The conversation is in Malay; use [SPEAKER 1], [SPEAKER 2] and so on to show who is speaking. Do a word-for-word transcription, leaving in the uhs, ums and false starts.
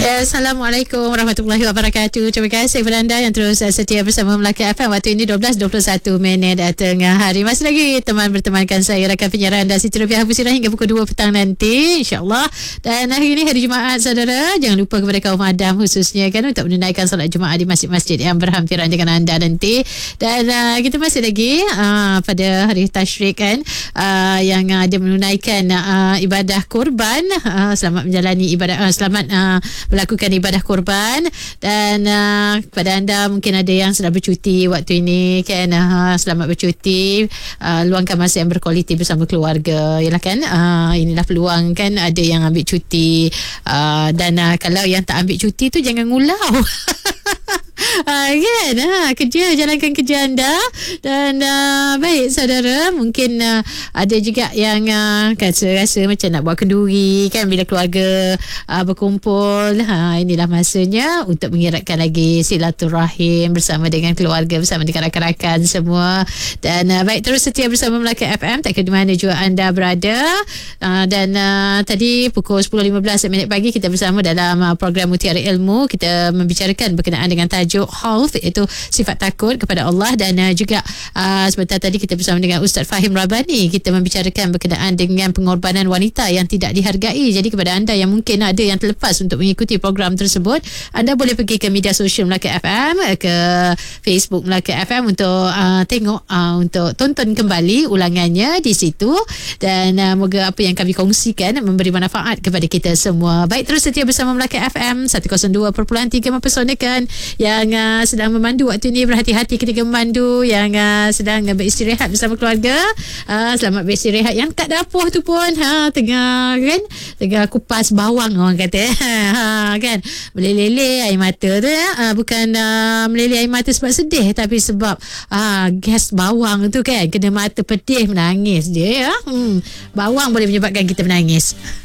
[SPEAKER 1] Assalamualaikum warahmatullahi wabarakatuh. Terima kasih kepada anda yang terus setia bersama Melaka F M. Waktu ini dua belas dua puluh satu minit tengah hari. Masih lagi teman bertemankan saya, rakan penyiaran anda Siti Rubiah Busirah hingga pukul dua petang nanti, insyaAllah. Dan hari ini hari Jumaat, saudara. Jangan lupa kepada kaum Adam khususnya kan untuk menunaikan solat Jumaat di masjid-masjid yang berhampiran dengan anda nanti. Dan uh, kita masih lagi uh, pada hari Tashrik kan, uh, yang ada menunaikan uh, ibadah kurban. Uh, selamat menjalani ibadah, uh, selamat uh, melakukan ibadah kurban. Dan uh, kepada anda mungkin ada yang sedang bercuti waktu ini kan, uh, selamat bercuti, uh, luangkan masa yang berkualiti bersama keluarga, yalah kan. Uh, inilah peluang kan, ada yang ambil cuti, uh, dan uh, kalau yang tak ambil cuti tu jangan ngulau. Ha, kan ha, kerja, jalankan kerja anda. Dan uh, baik saudara, mungkin uh, ada juga yang uh, rasa-rasa macam nak buat kenduri kan bila keluarga uh, berkumpul. Ha, inilah masanya untuk mengeratkan lagi silaturahim bersama dengan keluarga, bersama dengan rakan-rakan semua. Dan uh, baik, terus setia bersama Melaka F M tak kira di mana juga anda berada. uh, Dan uh, tadi pukul sepuluh lima belas minit pagi kita bersama dalam uh, program Mutiara Ilmu. Kita membicarakan berkenaan dengan tajuk khauf, iaitu sifat takut kepada Allah. Dan uh, juga uh, sebentar tadi kita bersama dengan Ustaz Fahim Rabani, kita membicarakan berkenaan dengan pengorbanan wanita yang tidak dihargai. Jadi kepada anda yang mungkin ada yang terlepas untuk mengikuti program tersebut, anda boleh pergi ke media sosial Melaka F M, ke Facebook Melaka F M untuk uh, tengok, uh, untuk tonton kembali ulangannya di situ. Dan uh, moga apa yang kami kongsikan memberi manfaat kepada kita semua. Baik, terus setia bersama Melaka F M seratus dua perpuluhan tiga mempersonakan yang uh, sedang memandu waktu ini. Berhati-hati ketika memandu. Yang uh, sedang uh, beristirahat bersama keluarga, uh, selamat beristirahat. Yang kat dapur tu pun ha, tengah kan, tengah kupas bawang orang kata. Ha, kan, meleleh air mata tu, uh, bukan uh, meleleh air mata sebab sedih, tapi sebab uh, gas bawang tu kan, kena mata pedih menangis dia ya. hmm, Bawang boleh menyebabkan kita menangis.